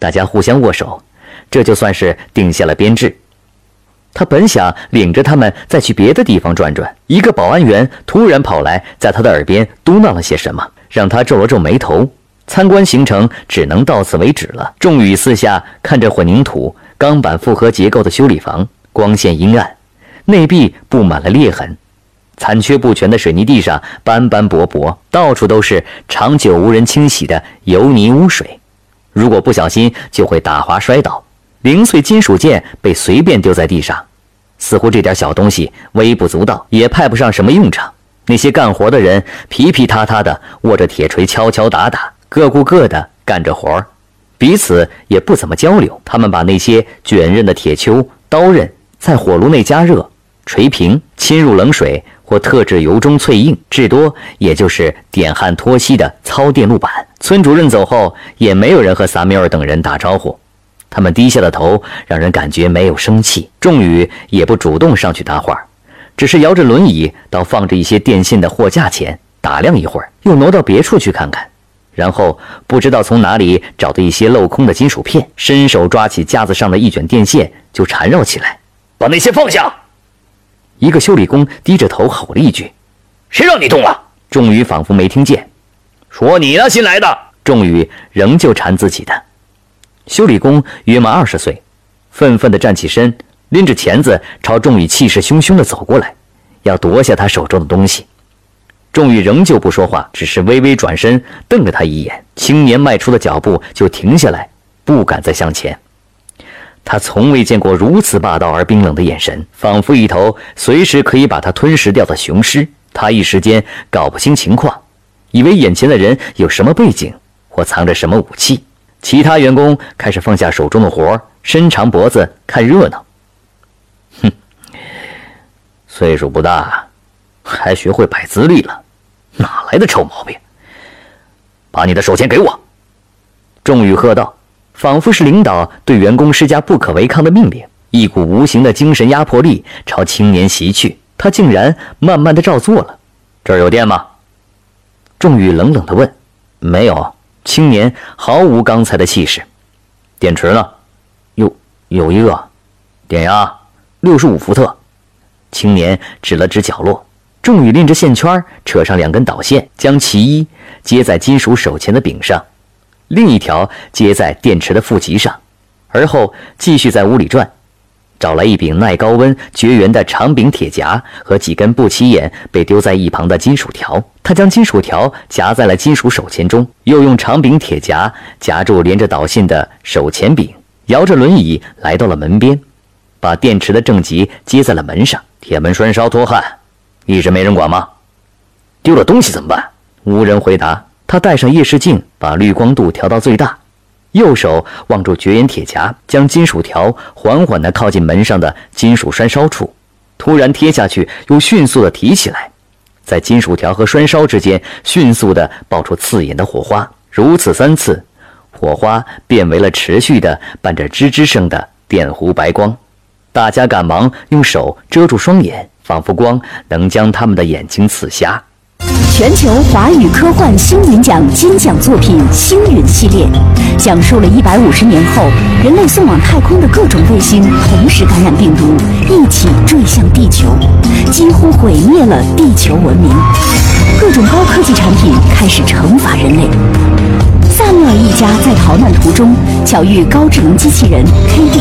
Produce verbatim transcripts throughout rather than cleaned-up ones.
大家互相握手，这就算是定下了编制。他本想领着他们再去别的地方转转，一个保安员突然跑来，在他的耳边嘟囔了些什么，让他皱了皱眉头。参观行程只能到此为止了。仲宇四下看着混凝土、钢板复合结构的修理房，光线阴暗，内壁布满了裂痕，残缺不全的水泥地上斑斑驳驳，到处都是长久无人清洗的油泥污水，如果不小心就会打滑摔倒。零碎金属件被随便丢在地上，似乎这点小东西微不足道，也派不上什么用场。那些干活的人皮皮塌塌的握着铁锤敲敲打打，各顾各的干着活儿，彼此也不怎么交流。他们把那些卷刃的铁锹、刀刃在火炉内加热、锤平，浸入冷水或特制油中淬硬，至多也就是点焊脱漆的糙电路板。村主任走后，也没有人和萨米尔等人打招呼。他们低下了头，让人感觉没有生气。仲宇也不主动上去搭话，只是摇着轮椅到放着一些电线的货架前打量一会儿，又挪到别处去看看，然后不知道从哪里找的一些镂空的金属片，伸手抓起架子上的一卷电线就缠绕起来。把那些放下！一个修理工低着头吼了一句：“谁让你动了？”仲宇仿佛没听见。说你呢，新来的。仲宇仍旧缠自己的。修理工约莫二十岁，愤愤地站起身，拎着钳子朝仲宇气势汹汹地走过来，要夺下他手中的东西。仲宇仍旧不说话，只是微微转身瞪了他一眼，青年迈出的脚步就停下来，不敢再向前。他从未见过如此霸道而冰冷的眼神，仿佛一头随时可以把他吞噬掉的雄狮。他一时间搞不清情况，以为眼前的人有什么背景或藏着什么武器。其他员工开始放下手中的活，伸长脖子看热闹。哼，岁数不大，还学会摆资历了，哪来的臭毛病？把你的手钳给我！仲宇喝道，仿佛是领导对员工施加不可违抗的命令。一股无形的精神压迫力朝青年袭去，他竟然慢慢的照做了。这儿有电吗？仲宇冷冷地问。没有。青年毫无刚才的气势。电池呢？有有一个。电压六十五伏特。青年指了指角落。仲宇拎着线圈扯上两根导线，将其一接在金属手钳的柄上，另一条接在电池的负极上，而后继续在屋里转，找来一柄耐高温绝缘的长柄铁夹和几根不起眼被丢在一旁的金属条。他将金属条夹在了金属手钳中，又用长柄铁夹夹住连着导线的手钳柄，摇着轮椅来到了门边，把电池的正极接在了门上。铁门栓烧脱焊，一直没人管吗？丢了东西怎么办？无人回答。他戴上夜视镜，把滤光度调到最大，右手望住绝缘铁夹，将金属条缓缓地靠近门上的金属栓烧处，突然贴下去，又迅速地提起来，在金属条和栓烧之间迅速地爆出刺眼的火花。如此三次，火花变为了持续的伴着吱吱声的电弧白光。大家赶忙用手遮住双眼，仿佛光能将他们的眼睛刺瞎。 全球华语科幻星云奖金奖作品《星云》系列，讲述了一百五十年后人类送往太空的各种卫星同时感染病毒，一起坠向地球，几乎毁灭了地球文明。各种高科技产品开始惩罚人类。萨缪尔一家在逃难途中巧遇高智能机器人 K D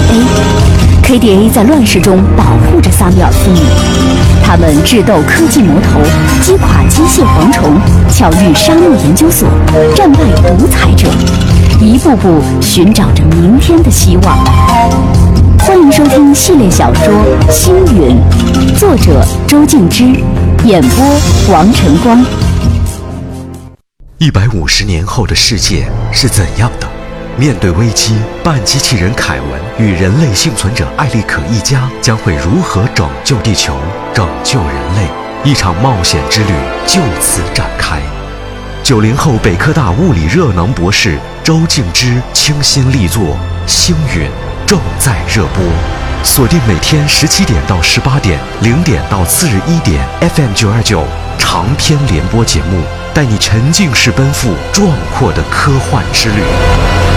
A，K D A 在乱世中保护着萨缪尔父母。他们智斗科技魔头，击垮机械蝗虫，巧遇沙漠研究所，战败独裁者，一步步寻找着明天的希望。欢迎收听系列小说《星云》，作者周静之，演播王晨光。 一百五十年后的世界是怎样的？面对危机，半机器人凯文与人类幸存者艾利可一家将会如何拯救地球、拯救人类？一场冒险之旅就此展开。九零后北科大物理热能博士周静之倾心力作《星云》正在热播，锁定每天十七点到十八点，零点到次日一点 F M 九二九长篇联播节目，带你沉浸式奔赴壮阔的科幻之旅。